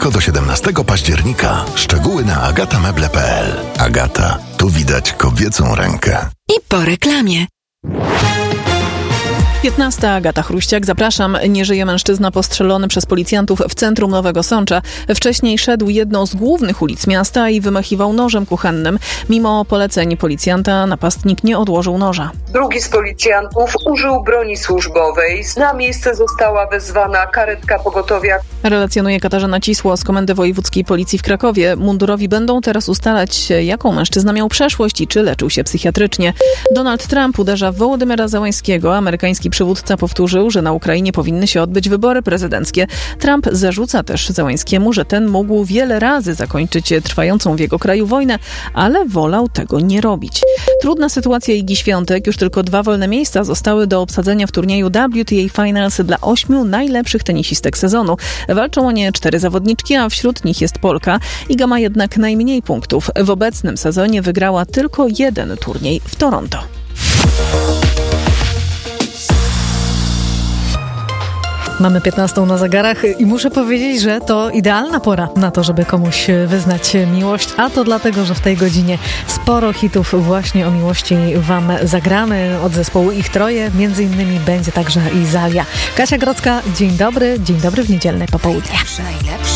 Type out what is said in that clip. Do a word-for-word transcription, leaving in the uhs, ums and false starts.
tylko do siedemnastego października. Szczegóły na agatameble kropka p l. Agata, tu widać kobiecą rękę. I po reklamie. piętnasta. Agata Chruściak. Zapraszam. Nie żyje mężczyzna postrzelony przez policjantów w centrum Nowego Sącza. Wcześniej szedł jedną z głównych ulic miasta i wymachiwał nożem kuchennym. Mimo poleceń policjanta napastnik nie odłożył noża. Drugi z policjantów użył broni służbowej. Na miejsce została wezwana karetka pogotowia. Relacjonuje Katarzyna Cisło z Komendy Wojewódzkiej Policji w Krakowie. Mundurowi będą teraz ustalać, jaką mężczyzna miał przeszłość i czy leczył się psychiatrycznie. Donald Trump uderza w Wołodymyra Zełańskiego. Amerykański przywódca powtórzył, że na Ukrainie powinny się odbyć wybory prezydenckie. Trump zarzuca też Zełańskiemu, że ten mógł wiele razy zakończyć trwającą w jego kraju wojnę, ale wolał tego nie robić. Trudna sytuacja Igi Świątek. Już tylko dwa wolne miejsca zostały do obsadzenia w turnieju W T A Finals dla ośmiu najlepszych tenisistek sezonu. Walczą o nie cztery zawodniczki, a wśród nich jest Polka. Iga ma jednak najmniej punktów. W obecnym sezonie wygrała tylko jeden turniej w Toronto. Mamy piętnastą na zegarach i muszę powiedzieć, że to idealna pora na to, żeby komuś wyznać miłość, a to dlatego, że w tej godzinie sporo hitów właśnie o miłości wam zagramy od zespołu Ich Troje, między innymi będzie także i Zalia. Kasia Grodzka, dzień dobry, dzień dobry w niedzielne popołudnie. Najlepsze, najlepsze.